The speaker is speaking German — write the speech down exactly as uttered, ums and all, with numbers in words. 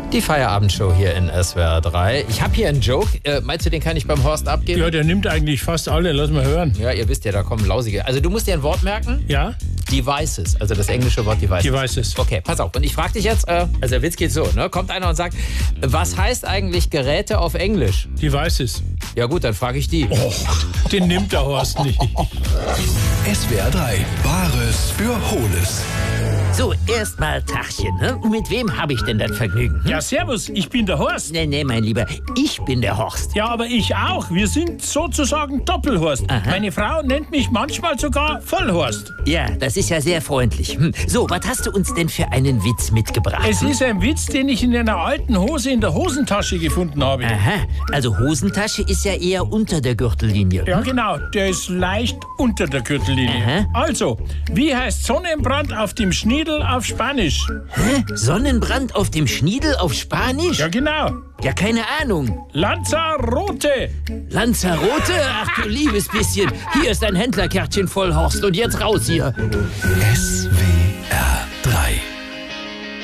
Die Feierabendshow hier in S W R drei. Ich habe hier einen Joke. Äh, meinst du, den kann ich beim Horst abgeben? Ja, der nimmt eigentlich fast alle. Lass mal hören. Ja, ihr wisst ja, da kommen lausige. Also du musst dir ein Wort merken. Ja? Devices, also das englische Wort Devices. Devices. Okay, pass auf. Und ich frage dich jetzt, äh, also der Witz geht so, ne? Kommt einer und sagt, was heißt eigentlich Geräte auf Englisch? Devices. Ja gut, dann frage ich die. Oh, den nimmt der Horst nicht. S W R drei, Bares für Hohles. So, erstmal Tachchen. Ne? Mit wem habe ich denn das Vergnügen? Hm? Ja, servus, ich bin der Horst. Nee, nee, mein Lieber, ich bin der Horst. Ja, aber ich auch. Wir sind sozusagen Doppelhorst. Aha. Meine Frau nennt mich manchmal sogar Vollhorst. Ja, das ist ja sehr freundlich. Hm. So, was hast du uns denn für einen Witz mitgebracht? Es ist ein Witz, den ich in einer alten Hose in der Hosentasche gefunden habe. Aha, also Hosentasche ist ja eher unter der Gürtellinie. Ja, genau. Der ist leicht unter der Gürtellinie. Aha. Also, wie heißt Sonnenbrand auf dem Schniedel auf Spanisch? Hä? Sonnenbrand auf dem Schniedel auf Spanisch? Ja, genau. Ja, keine Ahnung. Lanzarote. Lanzarote? Ach du liebes bisschen. Hier ist ein Händlerkärtchen voll, Horst. Und jetzt raus hier. S